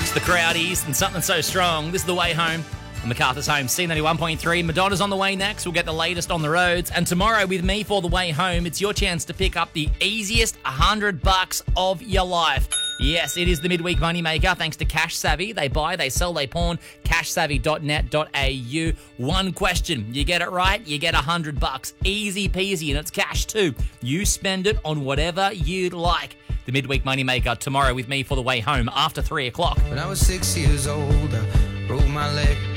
It's the Crowdies and Something So Strong. This is The Way Home. MacArthur's Home, C91.3. Madonna's on the way next. We'll get the latest on the roads. And tomorrow with me for The Way Home, it's your chance to pick up the easiest $100 of your life. Yes, it is the midweek moneymaker thanks to Cash Savvy. They buy, they sell, they pawn. cashsavvy.net.au. One question. You get it right, you get $100. Easy peasy, and it's cash too. You spend it on whatever you'd like. The midweek moneymaker tomorrow with me for The Way Home after 3 o'clock. When I was 6 years old, I broke my leg